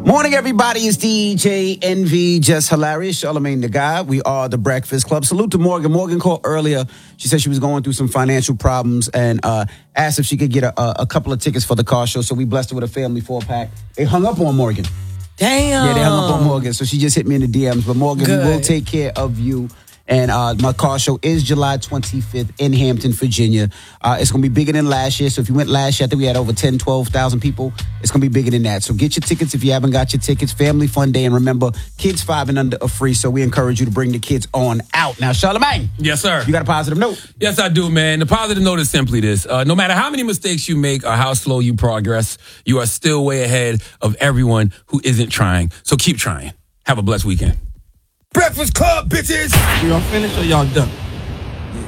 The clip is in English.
Morning, everybody. It's DJ NV, just hilarious. Charlamagne the Guy. We are the Breakfast Club. Salute to Morgan. Morgan called earlier. She said she was going through some financial problems and asked if she could get a couple of tickets for the car show. So we blessed her with a family 4-pack. They hung up on Morgan. Damn. Yeah, they hung up on Morgan. So she just hit me in the DMs. But Morgan, we will take care of you. And my car show is July 25th in Hampton, Virginia. It's going to be bigger than last year. So if you went last year, I think we had over 10, 12,000 people. It's going to be bigger than that. So get your tickets if you haven't got your tickets. Family fun day. And remember, kids 5 and under are free. So we encourage you to bring the kids on out. Now, Charlamagne. Yes, sir. You got a positive note? Yes, I do, man. The positive note is simply this. No matter how many mistakes you make or how slow you progress, you are still way ahead of everyone who isn't trying. So keep trying. Have a blessed weekend. Breakfast Club, bitches! Y'all finished or y'all done?